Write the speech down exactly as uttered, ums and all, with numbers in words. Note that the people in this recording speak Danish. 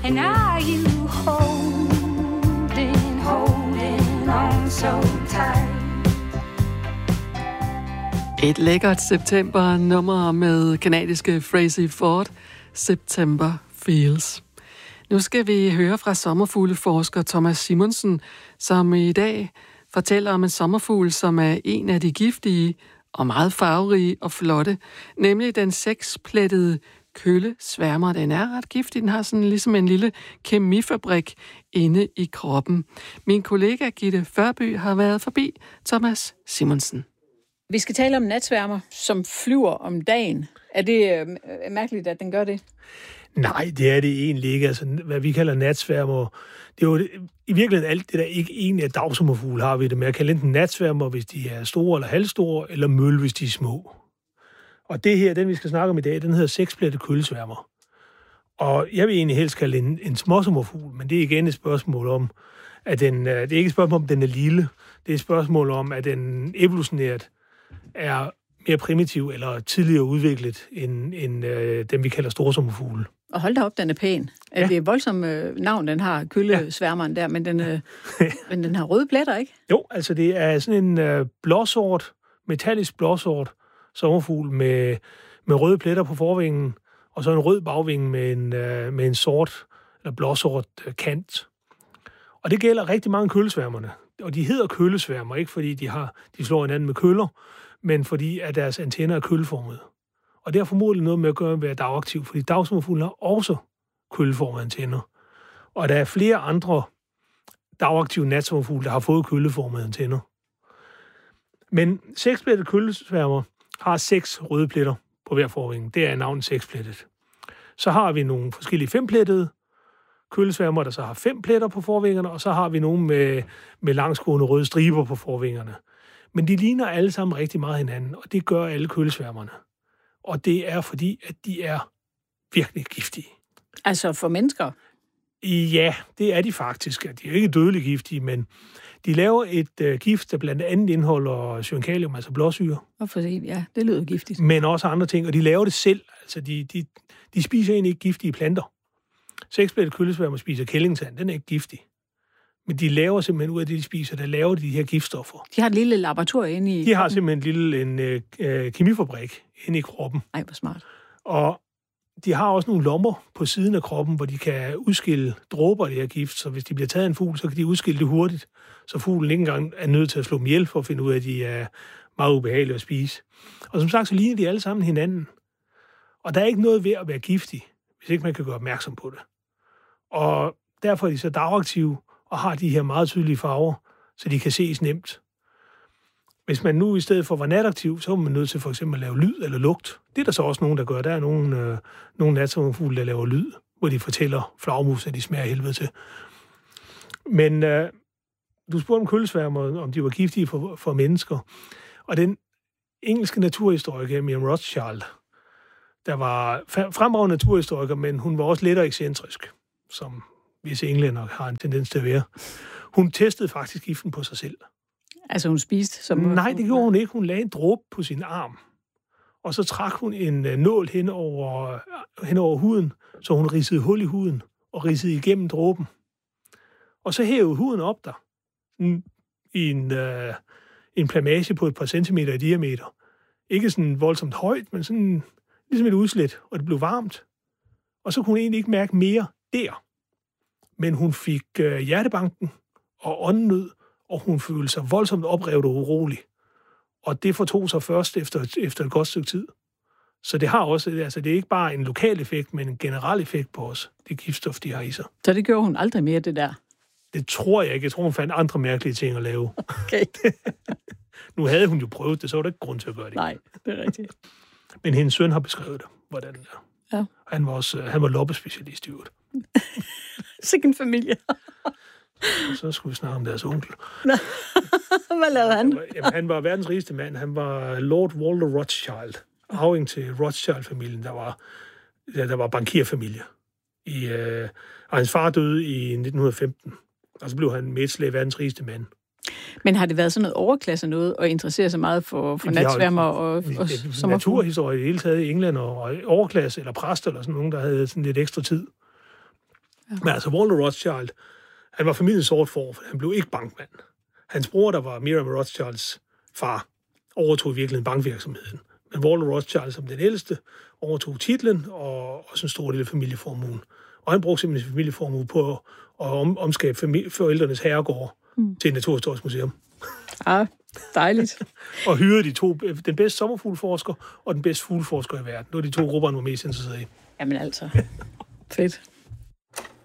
And are you holding, holding on so tight? Et lækkert september-nummer med kanadiske Frazey Ford, September Feels. Nu skal vi høre fra sommerfugleforsker Thomas Simonsen, som i dag fortæller om en sommerfugl, som er en af de giftige og meget farverige og flotte, nemlig den seksplettede køllesværmer. Den er ret giftig, den har sådan ligesom en lille kemifabrik inde i kroppen. Min kollega Gitte Førby har været forbi Thomas Simonsen. Vi skal tale om natsværmer, som flyver om dagen. Er det øh, mærkeligt, at den gør det? Nej, det er det egentlig ikke. Altså, hvad vi kalder natsværmer, det er jo i virkeligheden alt det, der ikke egentlig er dagsommerfugle, har vi det med at kalde enten natsværmer, hvis de er store eller halvstore, eller møl, hvis de er små. Og det her, den vi skal snakke om i dag, den hedder seksplettet køllesværmer. Og jeg vil egentlig helst kalde en, en småsommerfugl, men det er igen et spørgsmål om, at den, det er ikke et spørgsmål om, den er lille. Det er et spørgsmål om, at den evolutionært er mere primitiv eller tidligere udviklet end, end øh, dem, vi kalder storsommerfugle. Og hold da op, den er pæn. Ja. Det er voldsomt øh, navn, den har, køllesværmeren ja. der, men den, øh, men den har røde pletter, ikke? Jo, altså det er sådan en øh, blåsort, metallisk blåsort sommerfugl med, med røde pletter på forvingen, og så en rød bagvinge med en, øh, med en sort eller blåsort øh, kant. Og det gælder rigtig mange køllesværmerne. Og de hedder køllesværmer, ikke fordi de, har, de slår hinanden med køller, men fordi at deres antenner er kølleformede. Og det har formodentlig noget med at gøre med at være dagaktiv, fordi dagsommerfuglen har også kølleformede antenner. Og der er flere andre dagaktive natsommerfugle, der har fået kølleformede antenner. Men seksplettet køllesværmer har seks røde pletter på hver forvinge. Det er navnet seksplettet. Så har vi nogle forskellige femplettede køllesværmer, der så har fem pletter på forvingerne, og så har vi nogle med, med langsgående røde striber på forvingerne. Men de ligner alle sammen rigtig meget hinanden, og det gør alle køllesværmerne. Og det er fordi, at de er virkelig giftige. Altså for mennesker? Ja, det er de faktisk. De er ikke dødeligt giftige, men de laver et uh, gift, der blandt andet indeholder cyankalium, altså blåsyre. Og for sig, ja, det lyder giftigt. Men også andre ting, og de laver det selv. Altså, de, de, de spiser egentlig ikke giftige planter. Seksplettet køllesværmer spiser kællingsand, den er ikke giftig. Men de laver simpelthen ud af det, de spiser, der laver de her giftstoffer. De har et lille laboratorium inde i De kroppen. har simpelthen en lille en, øh, kemifabrik inde i kroppen. Ej, hvor smart. Og de har også nogle lommer på siden af kroppen, hvor de kan udskille dråber af det her gift. Så hvis de bliver taget af en fugl, så kan de udskille det hurtigt. Så fuglen ikke engang er nødt til at slå dem ihjel for at finde ud af, at de er meget ubehagelige at spise. Og som sagt, så ligner de alle sammen hinanden. Og der er ikke noget ved at være giftig, hvis ikke man kan gøre opmærksom på det. Og derfor er de så dagaktive og har de her meget tydelige farver, så de kan ses nemt. Hvis man nu i stedet for var nataktiv, så er man nødt til for eksempel at lave lyd eller lugt. Det er der så også nogen, der gør. Der er nogen, øh, nogle natsommerfugle, der laver lyd, hvor de fortæller flagermus, at de smager helvede til. Men øh, du spurgte om køllesværmer, om de var giftige for, for mennesker. Og den engelske naturhistoriker, Miriam Rothschild, der var fremragende naturhistoriker, men hun var også lidt ekscentrisk, som visse englænder har en tendens til at være. Hun testede faktisk giften på sig selv. Altså hun spiste? Som Nej, det gjorde hun ikke. Hun lagde en dråbe på sin arm, og så trak hun en nål hen over, hen over huden, så hun ridsede hul i huden og ridsede igennem dråben. Og så hævede huden op der i en, øh, en plamage på et par centimeter i diameter. Ikke sådan voldsomt højt, men sådan ligesom et udslæt, og det blev varmt. Og så kunne hun egentlig ikke mærke mere der. Men hun fik øh, hjertebanken og åndenød, og hun følte sig voldsomt oprevet og urolig. Og det fortog sig først efter, efter et godt stykke tid. Så det har også, altså det er ikke bare en lokal effekt, men en generel effekt på os, det giftstof, de har i sig. Så det gjorde hun aldrig mere, det der? Det tror jeg ikke. Jeg tror, hun fandt andre mærkelige ting at lave. Okay. Nu havde hun jo prøvet det, så var der ikke grund til at gøre det. Nej, det er rigtigt. Men hendes søn har beskrevet det, hvordan det er. Ja. Han var også, han var loppespecialist i øvrigt. Sikke en familie. Og så skulle vi snakke om deres onkel. Hvad lavede han? Han var, jamen, han var verdens rigeste mand. Han var Lord Walter Rothschild. Arving til Rothschild-familien, der var, der var bankierfamilie. I, øh, og hans far døde i nitten femten. Og så blev han medslag verdens rigeste mand. Men har det været sådan noget overklasse noget, og interessere sig meget for, for natsværmer og, og sommerfugle? Naturhistorie i det hele taget i England, og overklasse eller præster eller sådan nogen, der havde sådan lidt ekstra tid. Ja. Men altså, Walter Rothschild, han var familiens sort for, for han blev ikke bankmand. Hans bror, der var Miriam Rothschilds far, overtog i virkeligheden bankvirksomheden. Men Walter Rothschild, som den ældste, overtog titlen og også en stor del af familieformuen. Og han brugte simpelthen sin familieformue på at om, omskabe familie, forældrenes herregård mm. til et naturhistorisk museum. Ah, dejligt. Og hyrede de to, den bedste sommerfugleforsker og den bedste fugleforsker i verden. Det var de to grupper, han var mest interesseret i. Jamen altså, fedt.